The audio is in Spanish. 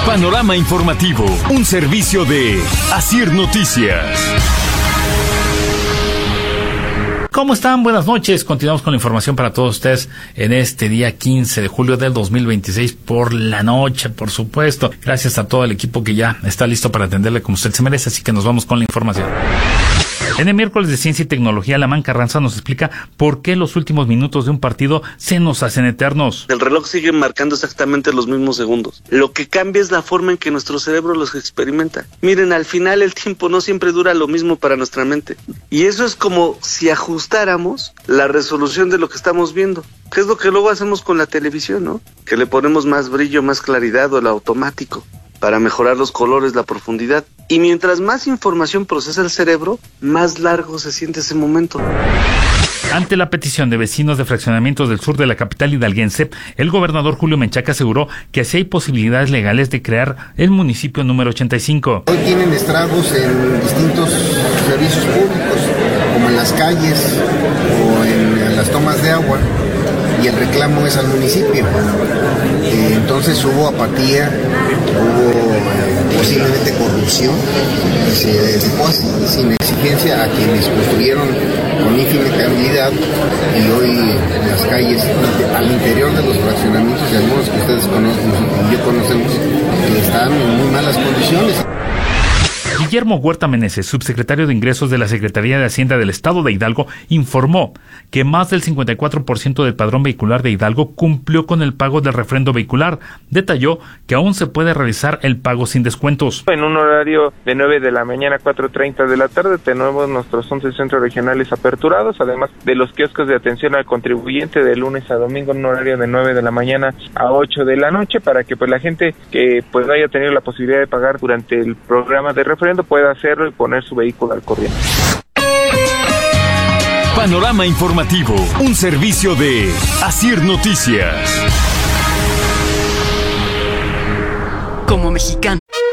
Panorama informativo, un servicio de Asir Noticias. ¿Cómo están? Buenas noches. Continuamos con la información para todos ustedes en este día 15 de julio del 2026 por la noche, por supuesto. Gracias a todo el equipo que ya está listo para atenderle como usted se merece, así que nos vamos con la información. En el miércoles de Ciencia y Tecnología, Lamán Carranza nos explica por qué los últimos minutos de un partido se nos hacen eternos. El reloj sigue marcando exactamente los mismos segundos. Lo que cambia es la forma en que nuestro cerebro los experimenta. Miren, al final el tiempo no siempre dura lo mismo para nuestra mente. Y eso es como si ajustáramos la resolución de lo que estamos viendo. ¿Qué es lo que luego hacemos con la televisión, no? Que le ponemos más brillo, más claridad o el automático para mejorar los colores, la profundidad. Y mientras más información procesa el cerebro, más largo se siente ese momento. Ante la petición de vecinos de fraccionamientos del sur de la capital hidalguense, el gobernador Julio Menchaca aseguró que sí hay posibilidades legales de crear el municipio número 85. Hoy tienen estragos en distintos servicios públicos, como en las calles o en las tomas de agua, y el reclamo es al municipio. Entonces hubo apatía, hubo posiblemente corrupción, y se dejó sin exigencia a quienes construyeron con infinitabilidad, y hoy las calles al interior de los fraccionamientos, y algunos que ustedes conocen y yo conocemos, están en muy malas condiciones. Guillermo Huerta Meneses, subsecretario de Ingresos de la Secretaría de Hacienda del Estado de Hidalgo, informó que más del 54% del padrón vehicular de Hidalgo cumplió con el pago del refrendo vehicular. Detalló que aún se puede realizar el pago sin descuentos. En un horario de 9 de la mañana a 4:30 de la tarde tenemos nuestros 11 centros regionales aperturados, además de los kioscos de atención al contribuyente de lunes a domingo en un horario de 9 de la mañana a 8 de la noche, para que pues la gente que pues no haya tenido la posibilidad de pagar durante el programa de refrendo pueda hacerlo y poner su vehículo al corriente. Panorama informativo, un servicio de Asir Noticias. Como mexicano,